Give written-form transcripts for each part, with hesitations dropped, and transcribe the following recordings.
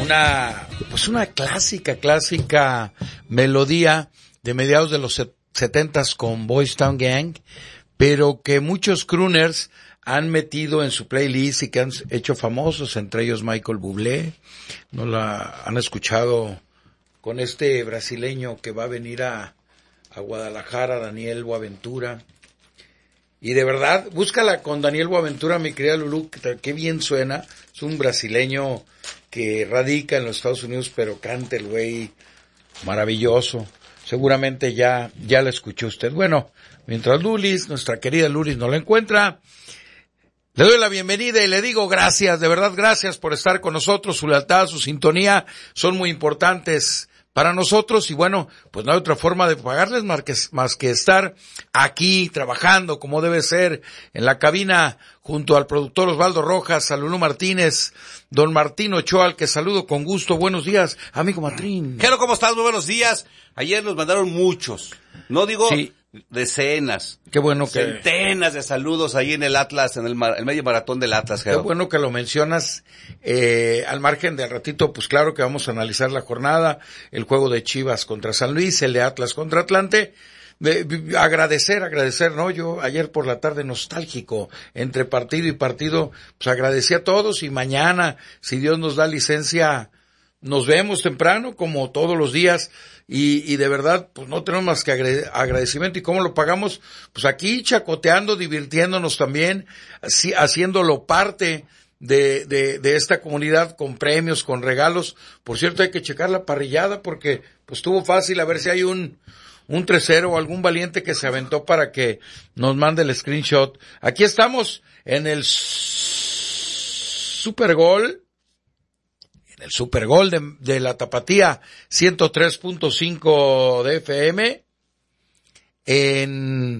una clásica melodía de mediados de los 70s con Boys Town Gang, pero que muchos crooners han metido en su playlist y que han hecho famosos, entre ellos Michael Bublé. No la han escuchado con este brasileño que va a venir a Guadalajara, Daniel Boaventura. Y de verdad, búscala con Daniel Boaventura, mi querida Lulú, que bien suena. Es un brasileño que radica en los Estados Unidos, pero canta el güey maravilloso. Seguramente ya la escuchó usted. Bueno, mientras Lulis, nuestra querida Lulis, no la encuentra, le doy la bienvenida y le digo gracias, de verdad gracias por estar con nosotros. Su lealtad, su sintonía son muy importantes para nosotros y bueno, pues no hay otra forma de pagarles más que estar aquí trabajando como debe ser en la cabina junto al productor Osvaldo Rojas, a Lulú Martínez, don Martín Ochoa, al que saludo con gusto. Buenos días, amigo Martín. Jero, ¿cómo estás? Muy buenos días. Ayer nos mandaron muchos, no digo sí, decenas. Qué bueno que centenas de saludos ahí en el Atlas, en el medio maratón del Atlas, Jero. Qué bueno que lo mencionas. Al margen de ratito, pues claro que vamos a analizar la jornada, el juego de Chivas contra San Luis, el de Atlas contra Atlante. Agradecer, ¿no? Yo ayer por la tarde nostálgico, entre partido y partido, pues agradecí a todos y mañana, si Dios nos da licencia, nos vemos temprano, como todos los días, y de verdad, pues no tenemos más que agradecimiento. ¿Y cómo lo pagamos? Pues aquí chacoteando, divirtiéndonos también, haciéndolo parte de esta comunidad con premios, con regalos. Por cierto, hay que checar la parrillada porque pues estuvo fácil, a ver si hay un 3-0 o algún valiente que se aventó para que nos mande el screenshot. Aquí estamos en el Super Gol de la Tapatía 103.5 de FM en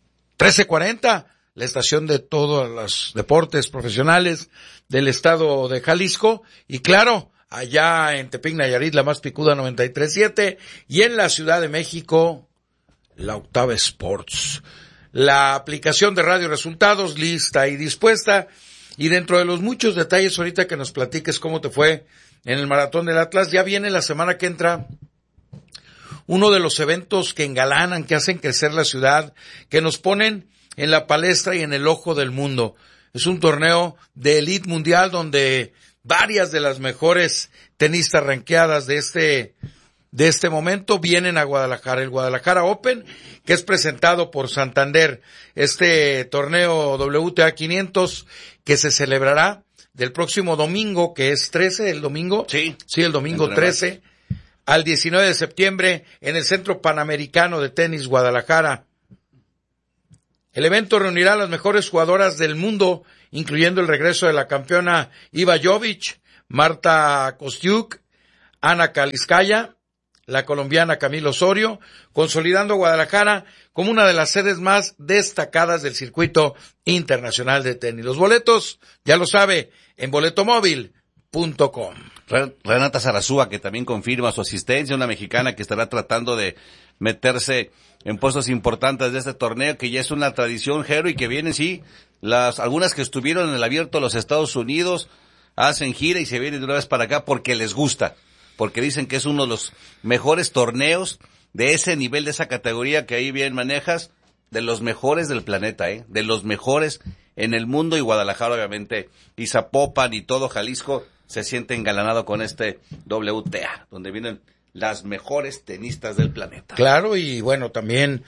1340, la estación de todos los deportes profesionales del estado de Jalisco, y claro, allá en Tepic, Nayarit, la más picuda 93.7, y en la Ciudad de México, la Octava Sports. La aplicación de Radio Resultados lista y dispuesta. Y dentro de los muchos detalles ahorita que nos platiques cómo te fue en el Maratón del Atlas, ya viene la semana que entra uno de los eventos que engalanan, que hacen crecer la ciudad, que nos ponen en la palestra y en el ojo del mundo. Es un torneo de elite mundial donde varias de las mejores tenistas rankeadas de este momento vienen a Guadalajara. El Guadalajara Open, que es presentado por Santander. Este torneo WTA 500 que se celebrará del próximo domingo, que es 13, el domingo. Sí, el domingo 13 al 19 de septiembre en el Centro Panamericano de Tenis Guadalajara. El evento reunirá a las mejores jugadoras del mundo, incluyendo el regreso de la campeona Iva Jovic, Marta Kostiuk, Ana Kaliskaya, la colombiana Camila Osorio, consolidando Guadalajara como una de las sedes más destacadas del circuito internacional de tenis. Los boletos, ya lo sabe, en boletomóvil.com. Renata Zarazúa, que también confirma su asistencia, una mexicana que estará tratando de meterse en puestos importantes de este torneo, que ya es una tradición, Jero, y que vienen, sí, algunas que estuvieron en el Abierto de los Estados Unidos, hacen gira y se vienen de una vez para acá porque les gusta, porque dicen que es uno de los mejores torneos de ese nivel, de esa categoría que ahí bien manejas, de los mejores del planeta, de los mejores en el mundo, y Guadalajara obviamente, y Zapopan y todo Jalisco se siente engalanado con este WTA, donde vienen las mejores tenistas del planeta. Claro, y bueno, también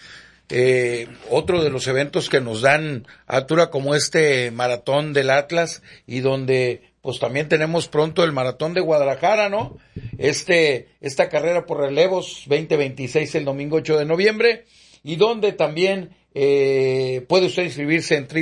otro de los eventos que nos dan altura como este maratón del Atlas, y donde pues también tenemos pronto el maratón de Guadalajara, ¿no? Esta carrera por relevos 2026 el domingo 8 de noviembre, y donde también puede usted inscribirse en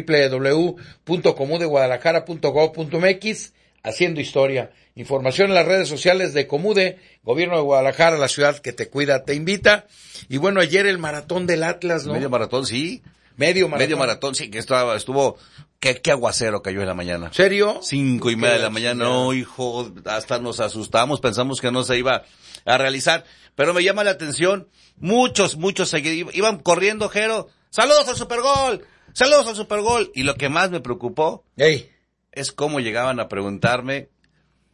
www.comudeguadalajara.gov.mx, haciendo historia. Información en las redes sociales de Comude, Gobierno de Guadalajara, la ciudad que te cuida, te invita. Y bueno, ayer el maratón del Atlas, ¿no? Medio maratón, sí. Medio maratón, sí, que estuvo, qué aguacero cayó en la mañana. ¿Serio? 5:30 de la mañana, no, hijo, hasta nos asustamos, pensamos que no se iba a realizar. Pero me llama la atención, muchos iban corriendo, Jero, ¡saludos al Supergol! ¡Saludos al Supergol! Y lo que más me preocupó es cómo llegaban a preguntarme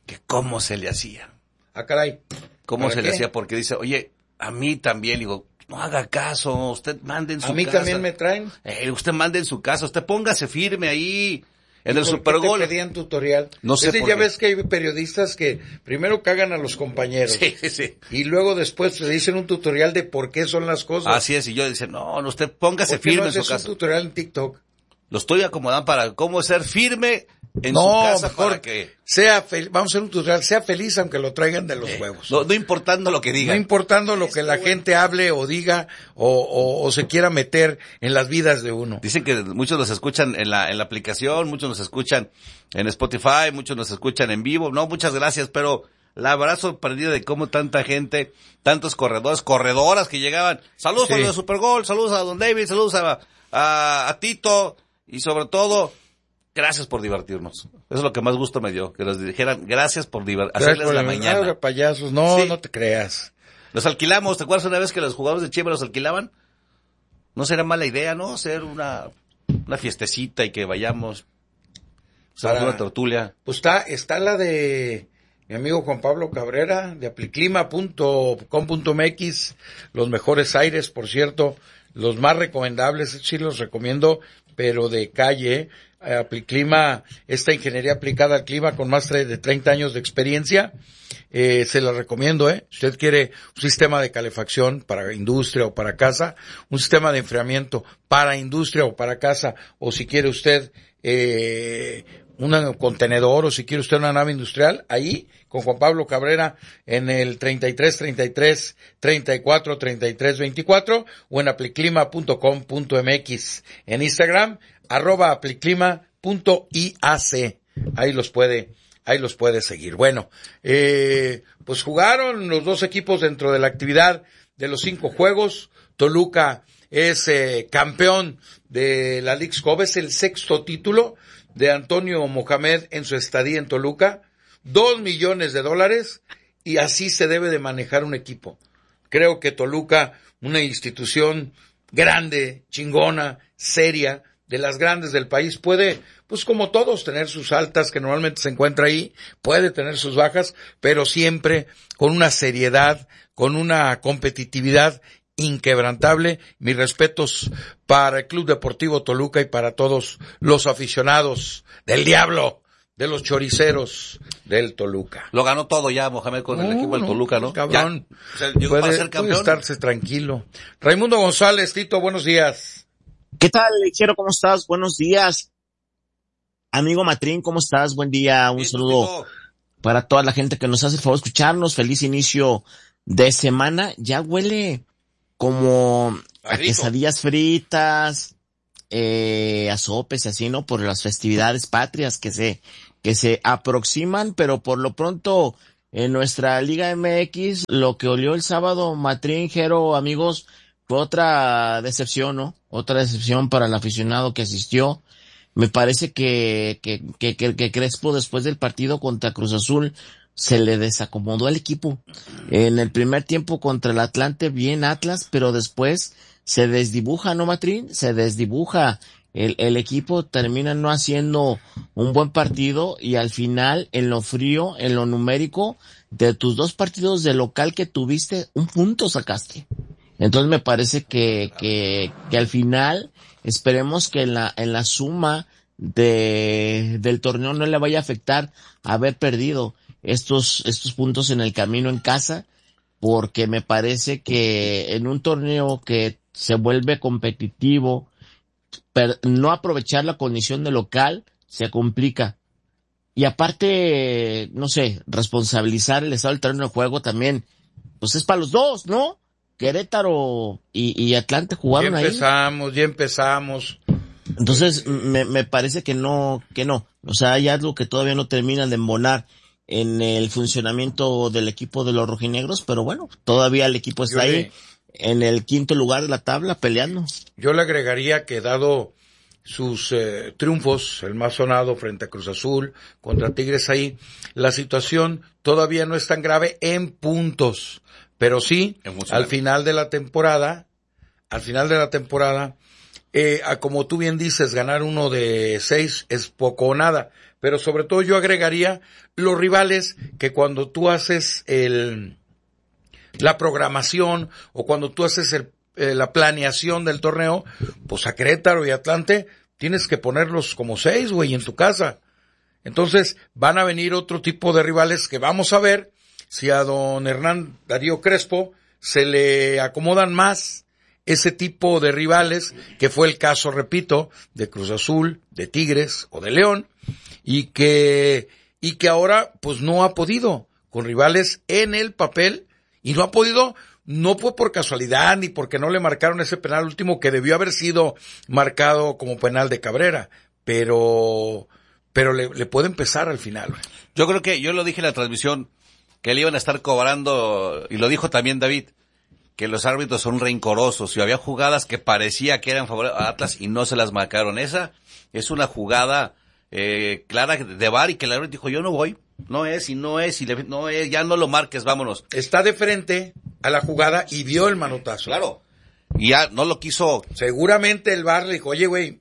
que cómo se le hacía. Ah, caray. ¿Cómo se qué? le hacía? Porque dice, oye, a mí también, digo, no haga caso, usted mande en su casa. A mí también me traen. Usted mande en su casa, usted póngase firme ahí. En el ¿Por Super qué Gol. te pedían tutorial? No sé por ya qué. ves que hay periodistas que primero cagan a los compañeros. Sí. Y luego después le dicen un tutorial de por qué son las cosas. Así es, y yo decía, no, usted póngase ¿Por qué firme no en su haces casa. un tutorial en TikTok? Lo estoy acomodando para cómo ser firme en su casa mejor para que... vamos a hacer un tutorial, sea feliz aunque lo traigan de los huevos. No importando lo que digan. No importando lo que la gente hable o diga o se quiera meter en las vidas de uno. Dicen que muchos nos escuchan en la aplicación, muchos nos escuchan en Spotify, muchos nos escuchan en vivo. No, muchas gracias, pero la verdad sorprendida de cómo tanta gente, tantos corredoras que llegaban. Saludos a los de Super Gol, saludos a Don David, saludos a Tito y sobre todo, gracias por divertirnos. Eso es lo que más gusto me dio, que nos dijeran gracias por hacerles la mañana. Payasos, no te creas. Los alquilamos, ¿te acuerdas una vez que los jugadores de Chivas los alquilaban? No será mala idea, ¿no? Hacer una fiestecita y que vayamos a una tertulia. Pues está la de mi amigo Juan Pablo Cabrera, de apliclima.com.mx, los mejores aires, por cierto, los más recomendables, sí los recomiendo, pero de calle. Apliclima, esta ingeniería aplicada al clima con más de 30 años de experiencia, se la recomiendo, Si usted quiere un sistema de calefacción para industria o para casa, un sistema de enfriamiento para industria o para casa, o si quiere usted, un contenedor, o si quiere usted una nave industrial, ahí, con Juan Pablo Cabrera, en el 3334 o en apliclima.com.mx, en Instagram, @apliclima.iac. Ahí los puede seguir. Bueno, pues jugaron los dos equipos dentro de la actividad de los 5 juegos. Toluca es campeón de la Leagues Cup, es el 6º título de Antonio Mohamed en su estadía en Toluca. $2 millones, y así se debe de manejar un equipo. Creo que Toluca, una institución grande, chingona, seria, de las grandes del país, puede, pues como todos, tener sus altas que normalmente se encuentra ahí, puede tener sus bajas, pero siempre con una seriedad, con una competitividad inquebrantable. Mis respetos para el Club Deportivo Toluca y para todos los aficionados del Diablo, de los choriceros del Toluca. Lo ganó todo ya Mohamed con el equipo del Toluca, ¿no? Cabrón. Ya, o sea, llegó para ser campeón. Puede estarse tranquilo. Raimundo González, Tito, buenos días. ¿Qué tal, Lechero? ¿Cómo estás? Buenos días. Amigo Matrín, ¿cómo estás? Buen día. Un saludo para toda la gente que nos hace el favor de escucharnos. Feliz inicio de semana. Ya huele como a quesadillas fritas, a sopes y así, ¿no? Por las festividades patrias que se aproximan, pero por lo pronto en nuestra Liga MX, lo que olió el sábado, Matrín, Jero, amigos, fue otra decepción, ¿no? Otra decepción para el aficionado que asistió. Me parece que Crespo, después del partido contra Cruz Azul, se le desacomodó al equipo. En el primer tiempo contra el Atlante, bien Atlas, pero después se desdibuja, ¿no, Matrín? Se desdibuja. El equipo termina no haciendo un buen partido y al final, en lo frío, en lo numérico, de tus 2 partidos de local que tuviste, 1 punto sacaste. Entonces me parece que al final esperemos que en la suma del torneo no le vaya a afectar haber perdido estos puntos en el camino en casa, porque me parece que en un torneo que se vuelve competitivo, no aprovechar la condición de local se complica. Y aparte, no sé, responsabilizar el estado del terreno de juego también, pues es para los dos, ¿no? Querétaro y Atlante jugaron ahí. Ya empezamos. Entonces, me parece que no. O sea, hay algo que todavía no terminan de embonar en el funcionamiento del equipo de los rojinegros, pero bueno, todavía el equipo está ahí en el 5º lugar de la tabla peleando. Yo le agregaría que dado sus triunfos, el más sonado frente a Cruz Azul, contra Tigres ahí, la situación todavía no es tan grave en puntos. Pero sí, al final de la temporada, como tú bien dices, ganar uno de 6 es poco o nada, pero sobre todo yo agregaría los rivales que cuando tú haces la programación o cuando tú haces la planeación del torneo, pues a Querétaro y Atlante tienes que ponerlos como 6, güey, en tu casa. Entonces van a venir otro tipo de rivales que vamos a ver si a don Hernán Darío Crespo se le acomodan más ese tipo de rivales, que fue el caso, repito, de Cruz Azul, de Tigres o de León, y que ahora pues no ha podido, con rivales en el papel, y no ha podido, no fue por casualidad ni porque no le marcaron ese penal último que debió haber sido marcado como penal de Cabrera, pero le puede empezar al final. Yo creo que, yo lo dije en la transmisión, que le iban a estar cobrando, y lo dijo también David, que los árbitros son rencorosos, y había jugadas que parecía que eran favorables a Atlas y no se las marcaron. Esa es una jugada clara de VAR, y que el árbitro dijo, yo no voy, no es, no es, ya no lo marques, vámonos. Está de frente a la jugada y vio el manotazo. Claro, y ya no lo quiso. Seguramente el VAR le dijo, oye, güey,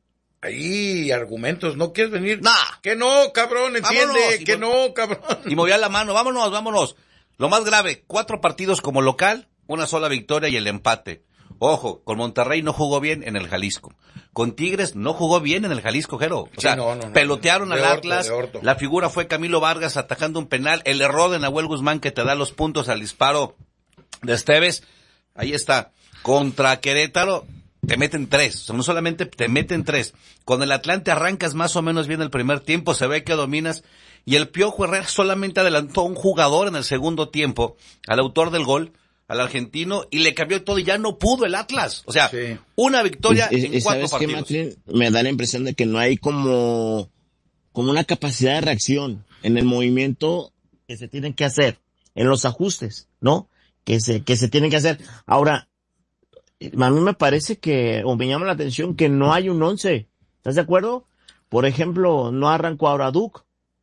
ahí argumentos, ¿no quieres venir? Nah. Que no, cabrón, entiende, vámonos, que no, cabrón. Y movía la mano, vámonos. Lo más grave, 4 partidos como local, una sola victoria y el empate. Ojo, con Monterrey no jugó bien en el Jalisco. Con Tigres no jugó bien en el Jalisco, Jero. O sea, no, pelotearon al de orto, Atlas. de orto. La figura fue Camilo Vargas atajando un penal. El error de Nahuel Guzmán que te da los puntos al disparo de Esteves. Ahí está. Contra Querétaro te meten 3. O sea, no solamente te meten 3. Con el Atlante arrancas más o menos bien el primer tiempo. Se ve que dominas. Y el Piojo Herrera solamente adelantó a un jugador en el segundo tiempo, al autor del gol, al argentino, y le cambió todo y ya no pudo el Atlas. O sea, sí. Una victoria en 4 partidos. Martín, me da la impresión de que no hay como una capacidad de reacción en el movimiento que se tienen que hacer, en los ajustes, ¿no? Que se tienen que hacer. Ahora, a mí me parece o me llama la atención que no hay un 11. ¿Estás de acuerdo? Por ejemplo, no arrancó ahora Duke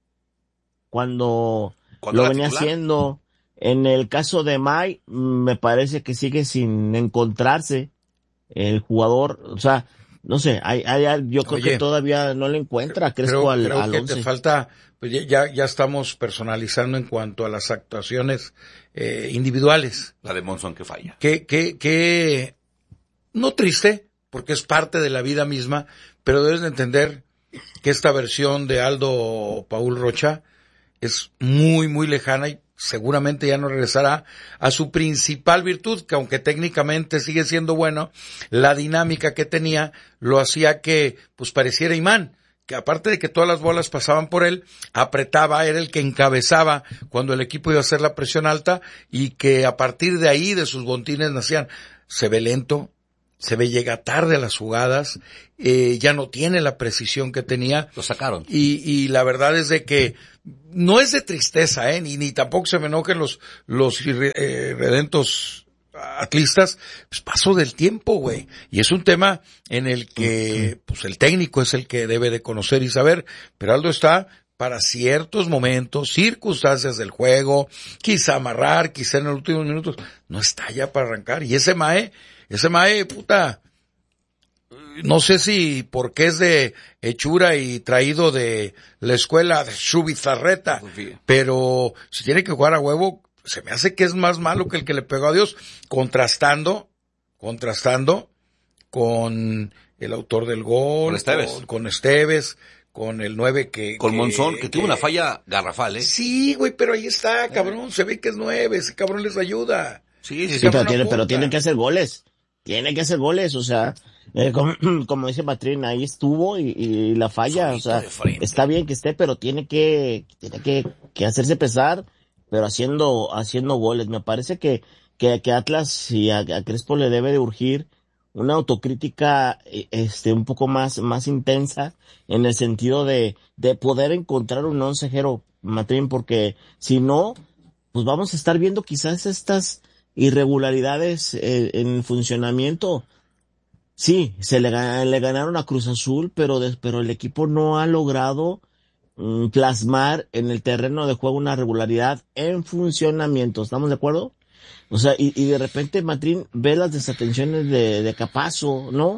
cuando lo venía haciendo. En el caso de May, me parece que sigue sin encontrarse el jugador. O sea, no sé, yo creo que todavía no le encuentra Crespo al 11. Creo que te falta, pues ya estamos personalizando en cuanto a las actuaciones individuales. La de Monzón que falla. Que no triste, porque es parte de la vida misma, pero debes de entender que esta versión de Aldo Paul Rocha es muy, muy lejana y seguramente ya no regresará a su principal virtud, que aunque técnicamente sigue siendo bueno, la dinámica que tenía lo hacía que pues pareciera imán, que aparte de que todas las bolas pasaban por él, apretaba, era el que encabezaba cuando el equipo iba a hacer la presión alta, y que a partir de ahí, de sus bontines nacían, se ve lento, se ve llega tarde a las jugadas, ya no tiene la precisión que tenía. Lo sacaron. Y la verdad es de que no es de tristeza, ni tampoco se me enojen los redentos atlistas, pues paso del tiempo, güey. Y es un tema en el que, pues el técnico es el que debe de conocer y saber, pero Aldo está para ciertos momentos, circunstancias del juego, quizá amarrar, quizá en los últimos minutos, no está ya para arrancar. Y ese Mae, puta, no sé si porque es de hechura y traído de la escuela de Zubizarreta, pero si tiene que jugar a huevo, se me hace que es más malo que el que le pegó a Dios, contrastando con el autor del gol, con Esteves, con el 9 con Monzón, que tuvo una falla garrafal, ¿eh? Sí, güey, pero ahí está, cabrón, se ve que es 9, ese cabrón les ayuda. Sí, pero tienen que hacer goles. Tiene que hacer goles, o sea, como dice Matrín, ahí estuvo y la falla, solito, o sea, está bien que esté, pero tiene que hacerse pesar, pero haciendo goles. Me parece que Atlas y a Crespo le debe de urgir una autocrítica, un poco más intensa, en el sentido de poder encontrar un oncejero, Matrín, porque si no, pues vamos a estar viendo quizás estas irregularidades en el funcionamiento. Sí, le ganaron a Cruz Azul, pero el equipo no ha logrado plasmar en el terreno de juego una regularidad en funcionamiento. ¿Estamos de acuerdo? O sea, y de repente Matrín ve las desatenciones de Capazo, ¿no?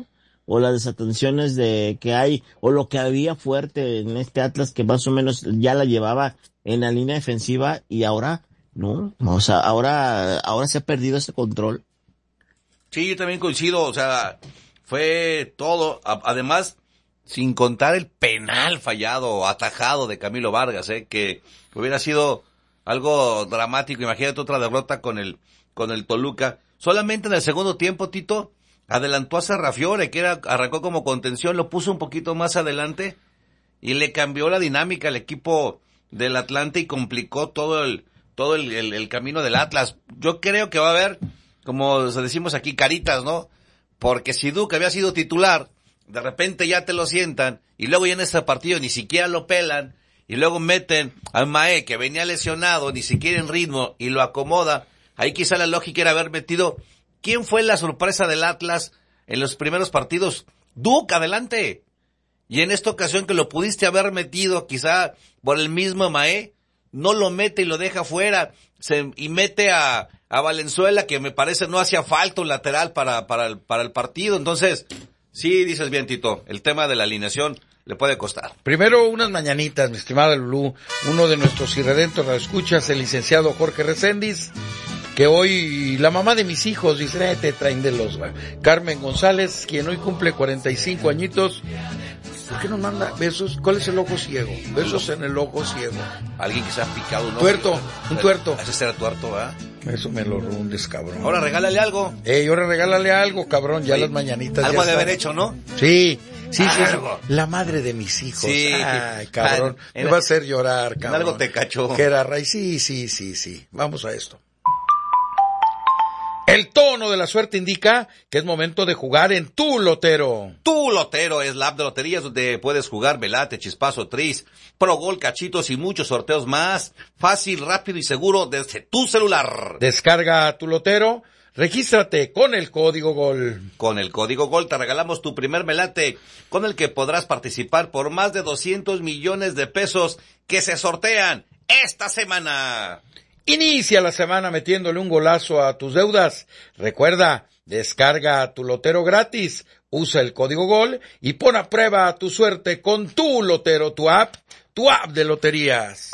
o las desatenciones de que hay, o lo que había fuerte en este Atlas que más o menos ya la llevaba en la línea defensiva y ahora, no, o sea, ahora se ha perdido ese control. Sí, yo también coincido, o sea, fue todo, además, sin contar el penal fallado, atajado de Camilo Vargas, que hubiera sido algo dramático. Imagínate otra derrota con el Toluca. Solamente en el segundo tiempo, Tito, adelantó a Serrafiore, que arrancó como contención, lo puso un poquito más adelante y le cambió la dinámica al equipo del Atlante y complicó todo el camino del Atlas. Yo creo que va a haber, como decimos aquí, caritas, ¿no? Porque si Duque había sido titular, de repente ya te lo sientan, y luego ya en este partido ni siquiera lo pelan, y luego meten al Mae, que venía lesionado, ni siquiera en ritmo, y lo acomoda. Ahí quizá la lógica era haber metido. ¿Quién fue la sorpresa del Atlas en los primeros partidos? Duque, adelante. Y en esta ocasión que lo pudiste haber metido, quizá por el mismo Mae, no lo mete y lo deja fuera, y mete a Valenzuela, que me parece no hacía falta un lateral para el partido. Entonces, sí, dices bien, Tito, el tema de la alineación le puede costar. Primero, unas mañanitas, mi estimada Lulú, uno de nuestros irredentos escuchas, el licenciado Jorge Reséndiz, que hoy, la mamá de mis hijos, dice, te traen de los... Carmen González, quien hoy cumple 45 añitos, ¿por qué no manda besos? ¿Cuál es el ojo ciego? Besos en el ojo ciego. Alguien que se ha picado un ojo. Tuerto, un tuerto. Ese será tuerto, ¿verdad? Eso me lo rundes, cabrón. Ahora regálale algo. Ahora regálale algo, cabrón, ya sí. Las mañanitas algo ya de haber hecho, ¿no? Sí. Sí, la madre de mis hijos. Sí. Ay, cabrón, me va a hacer llorar, cabrón. Algo te cachó. Que era Ray, sí. Vamos a esto. El tono de la suerte indica que es momento de jugar en Tu Lotero. Tu Lotero es la app de loterías donde puedes jugar Velate, Chispazo, Tris, Pro Gol, Cachitos y muchos sorteos más. Fácil, rápido y seguro desde tu celular. Descarga Tu Lotero, regístrate con el código GOL. Con el código GOL te regalamos tu primer Velate, con el que podrás participar por más de 200 millones de pesos que se sortean esta semana. Inicia la semana metiéndole un golazo a tus deudas. Recuerda, descarga Tu Lotero gratis, usa el código GOL y pon a prueba tu suerte con Tu Lotero, tu app de loterías.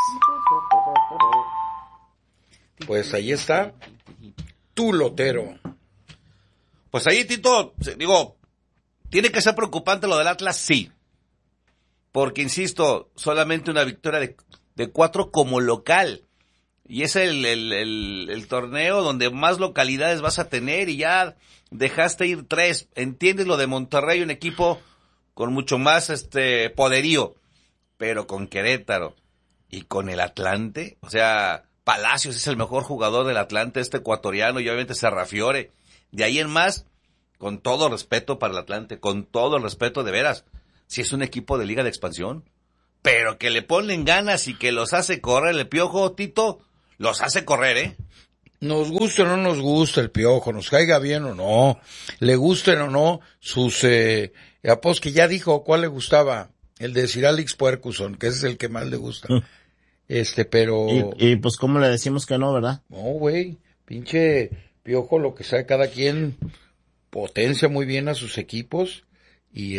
Pues ahí está, Tu Lotero. Pues ahí, Tito, digo, ¿tiene que ser preocupante lo del Atlas? Sí. Porque, insisto, solamente una victoria de 4 como local. Y es el torneo donde más localidades vas a tener y ya dejaste ir 3. Entiendes lo de Monterrey, un equipo con mucho más poderío, pero con Querétaro y con el Atlante, o sea, Palacios es el mejor jugador del Atlante, ecuatoriano, y obviamente Serrafiore. De ahí en más, con todo respeto para el Atlante, con todo el respeto de veras, si es un equipo de liga de expansión, pero que le ponen ganas y que los hace correr el Piojo, Tito, los hace correr, Nos gusta o no nos gusta el Piojo, nos caiga bien o no, le gusten o no sus, pues que ya dijo cuál le gustaba, el de Sir Alex Ferguson, que ese es el que más le gusta. Pero... Y pues cómo le decimos que no, ¿verdad? No, güey, pinche Piojo, lo que sea, cada quien potencia muy bien a sus equipos y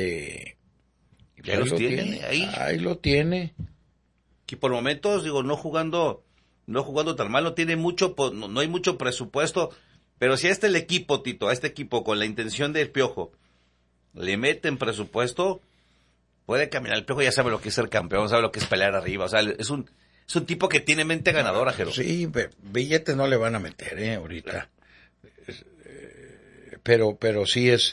ya los tiene ahí. Ahí lo tiene. Y por momentos, digo, no jugando tan mal, no tiene mucho, no hay mucho presupuesto, pero si el equipo, Tito, a este equipo con la intención del Piojo, le meten presupuesto, puede caminar. El Piojo ya sabe lo que es ser campeón, sabe lo que es pelear arriba, o sea, es un tipo que tiene mente ganadora, Jero. Sí, billetes no le van a meter, ahorita. Pero sí es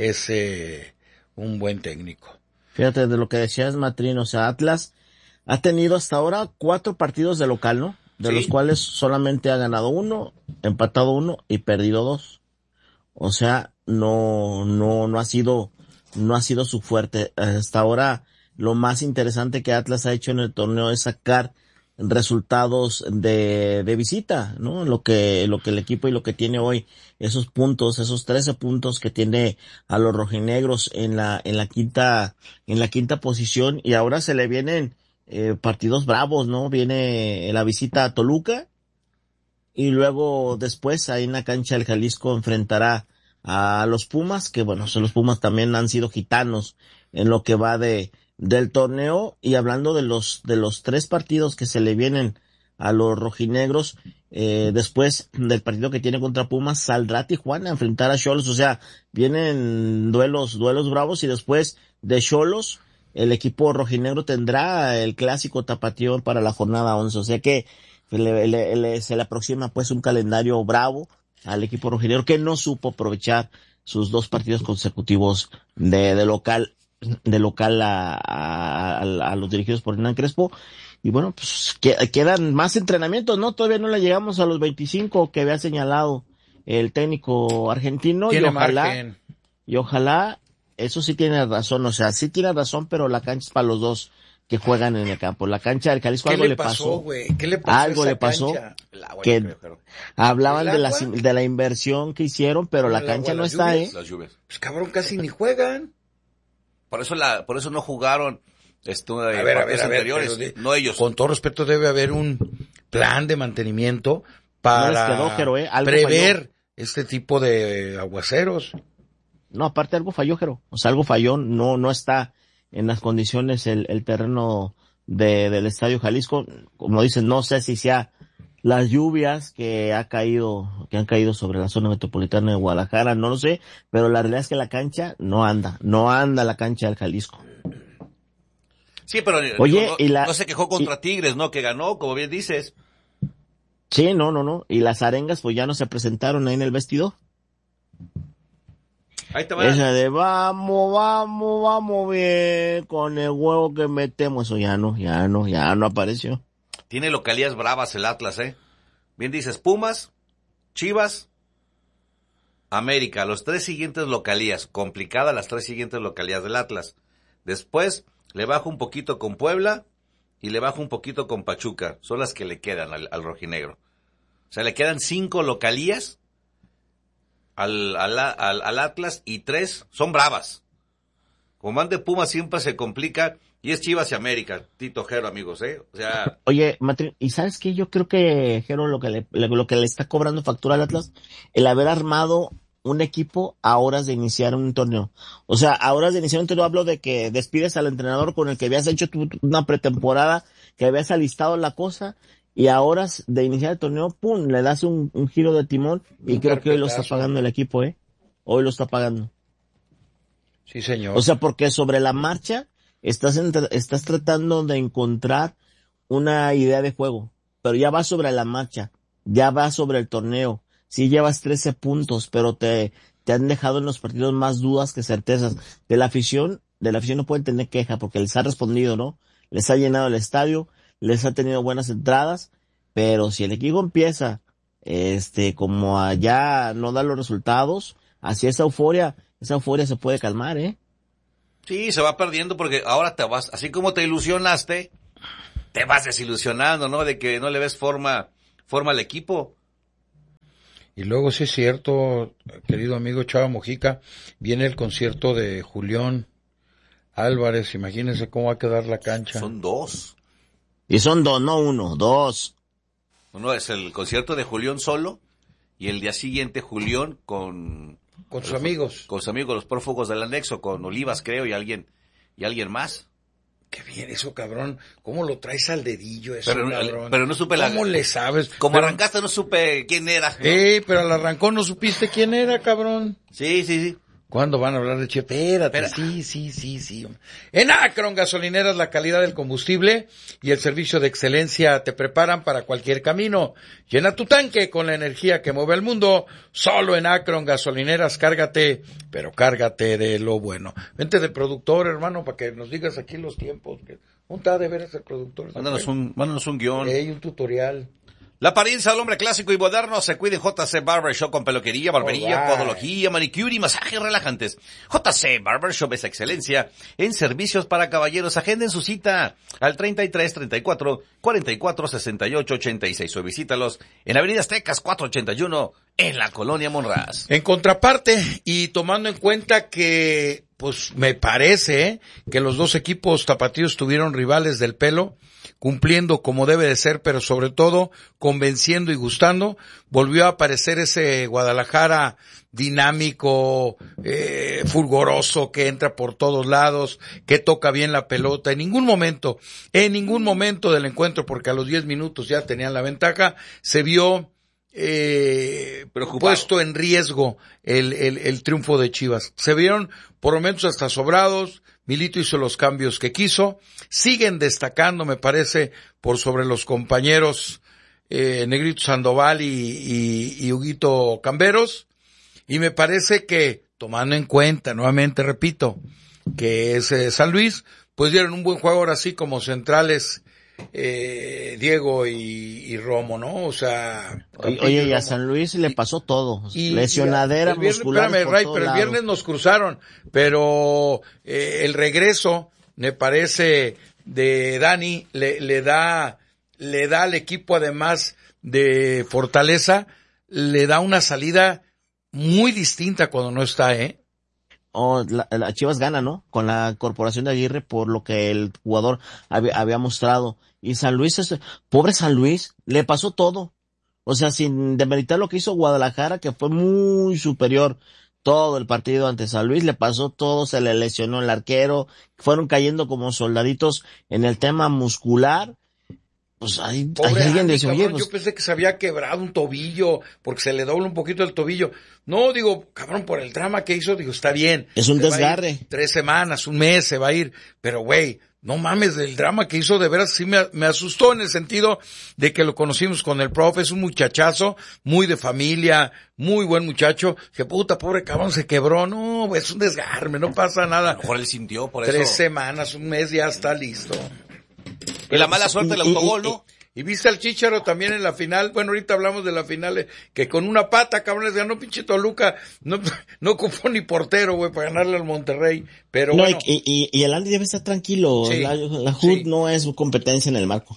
un buen técnico. Fíjate de lo que decías, Matrín, o sea, Atlas ha tenido hasta ahora 4 partidos de local, ¿no? De los cuales solamente ha ganado 1, empatado 1 y perdido 2. O sea, no ha sido su fuerte. Hasta ahora, lo más interesante que Atlas ha hecho en el torneo es sacar resultados de visita, ¿no? Lo que el equipo y lo que tiene hoy, esos puntos, esos 13 puntos que tiene a los rojinegros en la quinta posición, y ahora se le vienen partidos bravos, ¿no? Viene la visita a Toluca y luego después ahí en la cancha del Jalisco enfrentará a los Pumas, que bueno, los Pumas también han sido gitanos en lo que va del torneo. Y hablando de los 3 partidos que se le vienen a los rojinegros, después del partido que tiene contra Pumas, saldrá Tijuana a enfrentar a Xolos. O sea, vienen duelos bravos, y después de Xolos, el equipo rojinegro tendrá el clásico tapatío para la jornada 11. O sea que se le aproxima pues un calendario bravo al equipo rojinegro, que no supo aprovechar sus 2 partidos consecutivos de local a los dirigidos por Hernán Crespo. Y bueno, pues quedan más entrenamientos, ¿no? Todavía no le llegamos a los 25 que había señalado el técnico argentino. Y ojalá, eso sí tiene razón, o sea, sí tiene razón, pero la cancha es para los dos que juegan en el campo. La cancha del Jalisco algo le pasó, güey. ¿Qué le pasó? Algo le pasó, que hablaban de la inversión que hicieron, pero la cancha no está, Las lluvias. Pues cabrón, casi ni juegan. Por eso no jugaron a ver, anteriores, no ellos. Con todo respeto, debe haber un plan de mantenimiento para no les quedó, Jero, prever falló. Este tipo de aguaceros. No, aparte algo falló, Jero. O sea, algo falló, no está en las condiciones el terreno del Estadio Jalisco. Como dicen, no sé si sea las lluvias que han caído sobre la zona metropolitana de Guadalajara, no lo sé, pero la realidad es que la cancha no anda la cancha del Jalisco. Sí, pero oye, no se quejó contra Tigres, ¿no? Que ganó, como bien dices. Sí, no. Y las arengas pues ya no se presentaron ahí en el vestidor. Ahí te va. Esa de vamos bien con el huevo que metemos. Eso ya no apareció. Tiene localías bravas el Atlas, Bien dices, Pumas, Chivas, América, los 3 siguientes localías. Complicadas las 3 siguientes localías del Atlas. Después le bajo un poquito con Puebla y le bajo un poquito con Pachuca. Son las que le quedan al rojinegro. O sea, le quedan 5 localías al Atlas, y 3 son bravas. Como van de Pumas siempre se complica, y es Chivas y América, Tito Jero, amigos, O sea... Oye, Matrín, ¿y sabes qué? Yo creo que, Jero, lo que le está cobrando factura al Atlas, el haber armado un equipo a horas de iniciar un torneo. O sea, a horas de iniciar un torneo hablo de que despides al entrenador con el que habías hecho una pretemporada, que habías alistado la cosa, y a horas de iniciar el torneo, ¡pum!, le das un giro de timón, y creo que hoy lo está pagando el equipo, Hoy lo está pagando. Sí, señor. O sea, porque sobre la marcha estás tratando de encontrar una idea de juego, pero ya va sobre la marcha, ya va sobre el torneo. Sí llevas 13 puntos, pero te han dejado en los partidos más dudas que certezas. De la afición no pueden tener queja porque les ha respondido, ¿no? Les ha llenado el estadio, les ha tenido buenas entradas, pero si el equipo empieza, como allá no da los resultados, así esa euforia se puede calmar, Sí, se va perdiendo porque ahora te vas, así como te ilusionaste, te vas desilusionando, ¿no? De que no le ves forma al equipo. Y luego sí es cierto, querido amigo Chava Mojica, viene el concierto de Julián Álvarez, imagínense cómo va a quedar la cancha. Son 2. Y son 2, no 1, 2. Uno es el concierto de Julián solo, y el día siguiente Julián con sus amigos. Con sus amigos, los prófugos del anexo, con Olivas, creo, y alguien más. Qué bien eso, cabrón. ¿Cómo lo traes al dedillo eso, cabrón? Pero no supe ¿Cómo le sabes? Como arrancaste no supe quién era, ¿no? Pero al arrancón no supiste quién era, cabrón. Sí. ¿Cuándo van a hablar de Espérate. Sí. En Akron Gasolineras, la calidad del combustible y el servicio de excelencia te preparan para cualquier camino. Llena tu tanque con la energía que mueve el mundo. Solo en Akron Gasolineras, cárgate de lo bueno. Vente de productor, hermano, para que nos digas aquí los tiempos. ¿Dónde está de veras el productor? Mándanos un guión. Un tutorial. La apariencia del hombre clásico y moderno se cuida en JC Barbershop con peluquería, barbería, podología, manicure y masajes relajantes. JC Barbershop es excelencia en servicios para caballeros. Agenden su cita al 33 34 44 68 86 o visítalos en Avenida Aztecas 481 en la Colonia Monraz. En contraparte, y tomando en cuenta que pues me parece que los dos equipos tapatíos tuvieron rivales del pelo, cumpliendo como debe de ser, pero sobre todo convenciendo y gustando. Volvió a aparecer ese Guadalajara dinámico, fulgoroso, que entra por todos lados, que toca bien la pelota. En ningún momento del encuentro, porque a los 10 minutos ya tenían la ventaja, se vio puesto en riesgo el triunfo de Chivas. Se vieron por momentos hasta sobrados. Milito hizo los cambios que quiso. Siguen destacando, me parece, por sobre los compañeros Negrito Sandoval y Huguito Camberos. Y me parece que, tomando en cuenta, nuevamente repito, que es San Luis, pues dieron un buen juego ahora sí como centrales Diego y Romo, ¿no? O sea... Oye, y a San Luis le pasó todo. Lesionadera muscular. Espérame, Ray, pero el viernes nos cruzaron, pero el regreso, me parece, de Dani, le da al equipo, además de fortaleza, le da una salida muy distinta cuando no está, La Chivas gana, ¿no? Con la incorporación de Aguirre, por lo que el jugador había mostrado. Y San Luis, pobre San Luis, le pasó todo. O sea, sin demeritar lo que hizo Guadalajara, que fue muy superior todo el partido ante San Luis, le pasó todo, se le lesionó el arquero, fueron cayendo como soldaditos en el tema muscular. Pues hay alguien dice, oye, pues... Yo pensé que se había quebrado un tobillo, porque se le dobla un poquito el tobillo. No, digo, cabrón, por el drama que hizo, digo, está bien. Es un desgarre. 3 semanas, un mes se va a ir, pero güey, no mames, del drama que hizo, de veras sí me asustó, en el sentido de que lo conocimos con el profe, es un muchachazo, muy de familia, muy buen muchacho, que puta, pobre cabrón, se quebró. No, es un desgarre, no pasa nada. A lo mejor él sintió por 3 semanas, un mes, ya está listo. Y la mala suerte del autogol, ¿no? Y viste al Chícharo también en la final. Bueno, ahorita hablamos de la final, que con una pata, cabrón, les ganó pinche Toluca. No ocupó ni portero, güey, para ganarle al Monterrey. Pero no, bueno. Y el Andy debe estar tranquilo. Sí, la HUD no es competencia en el marco.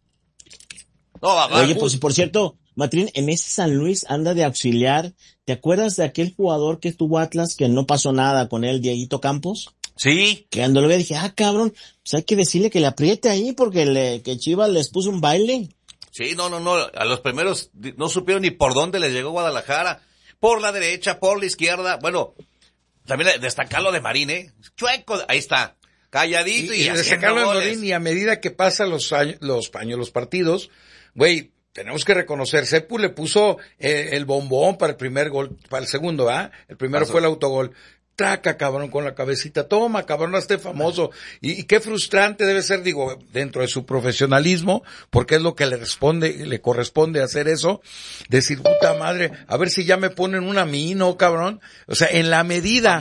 No, oye, pues por cierto, Matrín, en ese San Luis anda de auxiliar. ¿Te acuerdas de aquel jugador que tuvo Atlas, que no pasó nada con él, Dieguito Campos? Sí. Que cuando lo vi dije, cabrón, pues hay que decirle que le apriete ahí porque que Chivas les puso un baile. Sí, no, a los primeros no supieron ni por dónde les llegó Guadalajara. Por la derecha, por la izquierda. Bueno, también destacarlo de Marín, chueco, ahí está, calladito y destacarlo de Marín, y a medida que pasan los partidos, güey, tenemos que reconocer, Sepu le puso el bombón para el primer gol, para el segundo, ¿ah? El primero fue el autogol. Traca, cabrón, con la cabecita, toma, cabrón, hazte famoso. Y qué frustrante debe ser, digo, dentro de su profesionalismo, porque es lo que le corresponde hacer eso, decir, puta madre, a ver si ya me ponen una a mí, ¿no, cabrón? O sea, en la medida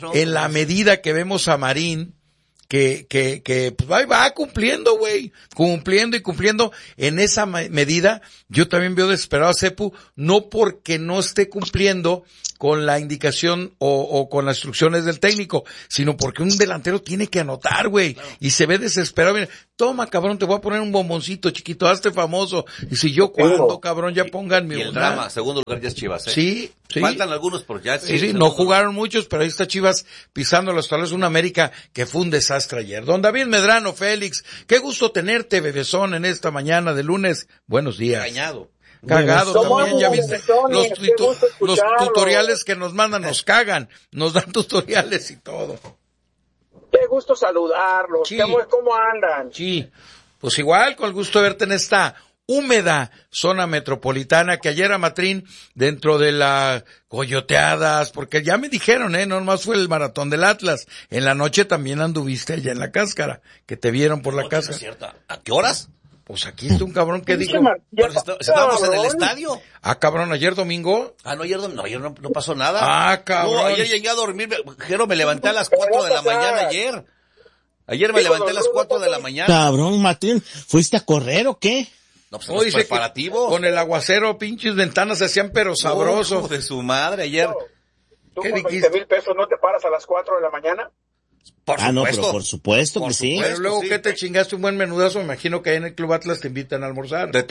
que vemos a Marín, que pues va cumpliendo, güey, cumpliendo, en esa medida, yo también veo desesperado a Sepu, no porque no esté cumpliendo con la indicación o con las instrucciones del técnico, sino porque un delantero tiene que anotar, güey, claro. Y se ve desesperado. Mira, toma, cabrón, te voy a poner un bomboncito chiquito, hazte famoso. Y si yo cuando, cabrón, ya pónganme y el drama, segundo lugar ya es Chivas, Sí. Faltan algunos porque ya sí, no jugaron muchos, pero ahí está Chivas pisando los talones, una América que fue un desastre ayer. Don David Medrano, Félix, qué gusto tenerte, bebezón, en esta mañana de lunes. Buenos días. Cagado también, ya viste, los tutoriales que nos mandan nos cagan, nos dan tutoriales y todo. Qué gusto saludarlos, sí. ¿Cómo andan? Sí, pues igual, con el gusto de verte en esta húmeda zona metropolitana, que ayer a Matrín, dentro de las coyoteadas, porque ya me dijeron, no nomás fue el maratón del Atlas, en la noche también anduviste allá en la cáscara, que te vieron por la cáscara. ¿Es cierto? ¿A qué horas? Pues aquí está un cabrón que dijo, ¿estábamos en el estadio? Cabrón, ¿ayer domingo? Ayer no pasó nada. Cabrón. No, ayer llegué a dormir, Jero, me levanté a las 4 de la mañana ayer. Ayer me levanté a las 4 de la mañana. Cabrón, Martín, ¿fuiste a correr o qué? No, pues los preparativos. Con el aguacero, pinches ventanas se hacían pero sabrosos. De su madre, ayer. ¿Tú con 20,000 pesos no te paras a las 4 de la mañana? Por supuesto. No, pero por supuesto que sí. Pero luego, ¿qué te chingaste un buen menudazo? Me imagino que ahí en el Club Atlas te invitan a almorzar. De todo.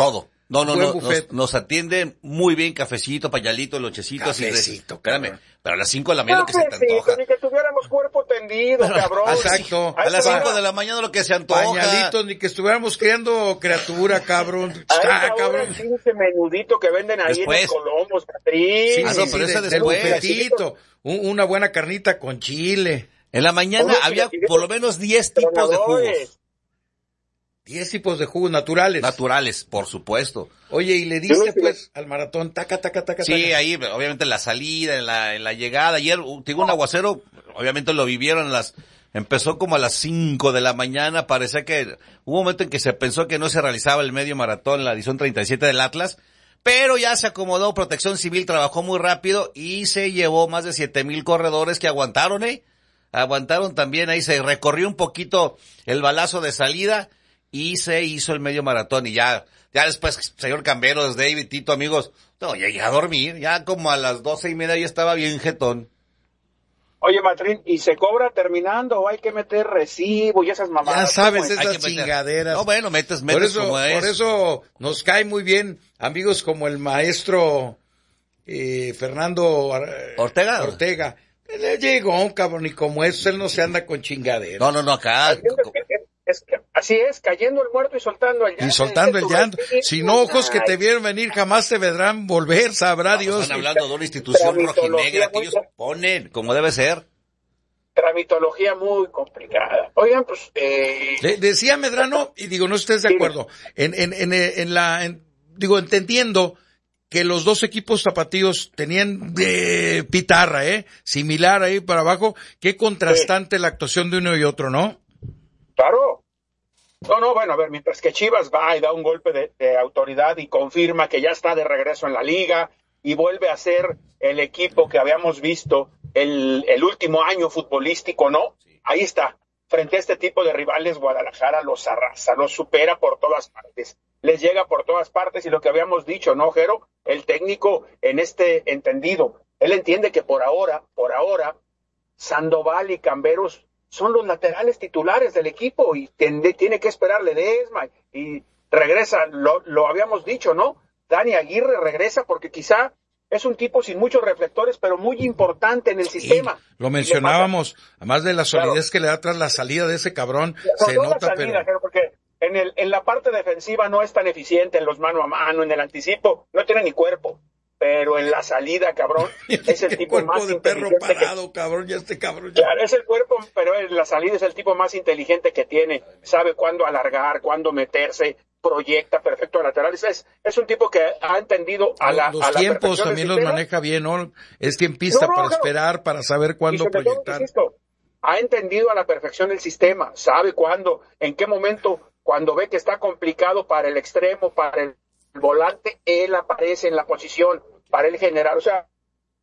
No, buen buffet. nos atienden muy bien, cafecito, pañalito, lonchecitos. Cafecito, Espérame, pero a las 5 de la mañana lo que se te antoja. Ni que tuviéramos cuerpo tendido, cabrón. Exacto. A las 5 de la mañana lo que se antoja. Pañalitos, ni que estuviéramos criando criatura, cabrón. Cabrón. Ese menudito que venden ahí después. en los Colomos, Catrín. Sí, pero ese del después. bufetito. Una buena carnita con chile. En la mañana había por lo menos 10 tipos de jugos. 10 tipos de jugos naturales. Naturales, por supuesto. Oye, ¿y le diste pues al maratón? Taca. Sí, ahí obviamente en la salida, en la llegada. Ayer tuvo un aguacero, obviamente lo vivieron empezó como a las 5 de la mañana. Parecía que hubo un momento en que se pensó que no se realizaba el medio maratón en la edición 37 del Atlas, pero ya se acomodó. Protección Civil trabajó muy rápido y se llevó más de 7,000 corredores que aguantaron, aguantaron también. Ahí se recorrió un poquito el balazo de salida y se hizo el medio maratón. Y ya después, señor Camberos, David, Tito, amigos, no, llegué a dormir, ya como a las 12:30 ya estaba bien jetón. Oye, Matrín, ¿y se cobra terminando o hay que meter recibo y esas mamadas? Ya sabes, ¿Cómo es? esas chingaderas. No, bueno, metes por eso, como es. Por eso nos cae muy bien amigos como el maestro Fernando Ortega. Le llegó, cabrón, y como eso, él no se anda con chingaderas. No, acá. Así es, cayendo el muerto y soltando el llanto. Y soltando el llanto. Sin ojos que te vieron venir, jamás te verán volver, sabrá Dios. Están hablando de una institución rojinegra que ellos ponen, como debe ser. Tramitología muy complicada. Oigan, pues... Decía Medrano, y digo, no estés de acuerdo, entendiendo que los dos equipos tapatíos tenían pitarra, similar ahí para abajo, qué contrastante la actuación de uno y otro, ¿no? Claro. No, bueno, a ver, mientras que Chivas va y da un golpe de autoridad y confirma que ya está de regreso en la liga y vuelve a ser el equipo que habíamos visto el último año futbolístico, ¿no? Ahí está. Frente a este tipo de rivales, Guadalajara los arrasa, los supera por todas partes. Les llega por todas partes y lo que habíamos dicho, ¿no, Jero? El técnico en este entendido, él entiende que por ahora, Sandoval y Camberos son los laterales titulares del equipo y tiene que esperar Ledesma y regresa, lo habíamos dicho, ¿no? Dani Aguirre regresa porque quizá es un tipo sin muchos reflectores, pero muy importante en el sistema. Lo mencionábamos, además de la solidez que le da tras la salida de ese cabrón, se nota, pero... Porque en la parte defensiva no es tan eficiente, en los mano a mano, en el anticipo, no tiene ni cuerpo. Pero en la salida, cabrón, es el tipo más de inteligente. Perro parado, cabrón, ya este cabrón. Ya. Claro, es el cuerpo, pero en la salida es el tipo más inteligente que tiene. Sabe cuándo alargar, cuándo meterse, proyecta perfecto a laterales. Es un tipo que ha entendido los tiempos también los maneja bien, ¿no? Es tiempista para esperar, para saber cuándo proyectar. Ha entendido a la perfección el sistema, sabe cuándo, en qué momento, cuando ve que está complicado para el extremo, para el volante, él aparece en la posición para el general, o sea...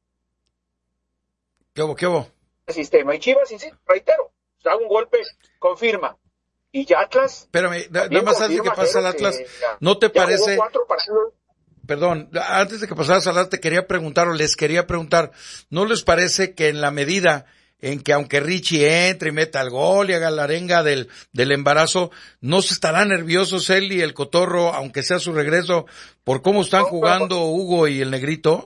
¿Qué hubo? El sistema. Y Chivas, reitero, da un golpe, confirma. Y ya Atlas... Espérame, nada más antes de que pase al Atlas, ¿no te parece...? Perdón, antes de que pasaras al Atlas les quería preguntar, ¿no les parece que en la medida en que aunque Richie entre y meta el gol y haga la arenga del embarazo, no se estarán nerviosos él y el Cotorro, aunque sea su regreso, por cómo están jugando Hugo y el Negrito?